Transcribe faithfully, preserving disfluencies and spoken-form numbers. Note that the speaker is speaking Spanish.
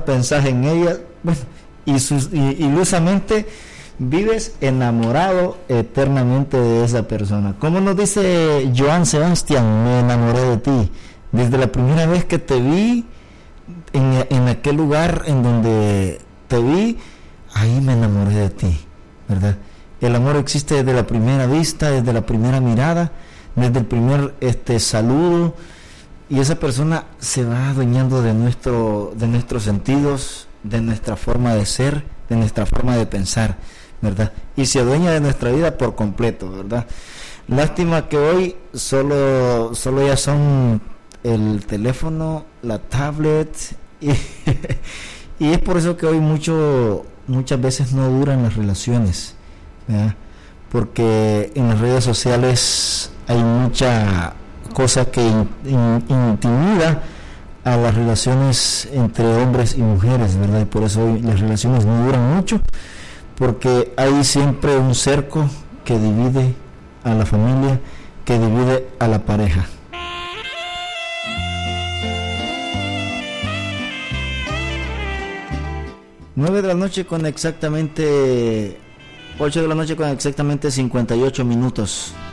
pensás en ella, bueno, y, sus, y ilusamente vives enamorado eternamente de esa persona. Como nos dice Joan Sebastián, me enamoré de ti. Desde la primera vez que te vi, en, en aquel lugar en donde te vi, ahí me enamoré de ti, ¿verdad? El amor existe desde la primera vista, desde la primera mirada, desde el primer este, saludo, y esa persona se va adueñando de, nuestro, de nuestros sentidos, de nuestra forma de ser, de nuestra forma de pensar, ¿verdad? Y se adueña de nuestra vida por completo, ¿verdad? Lástima que hoy solo, solo ya son el teléfono, la tablet, y, y es por eso que hoy mucho, muchas veces no duran las relaciones, ¿verdad? Porque en las redes sociales hay mucha cosa que in, in, intimida a las relaciones entre hombres y mujeres, ¿verdad? Y por eso hoy las relaciones no duran mucho, porque hay siempre un cerco que divide a la familia, que divide a la pareja. nueve de la noche con exactamente ocho de la noche con exactamente cincuenta y ocho minutos.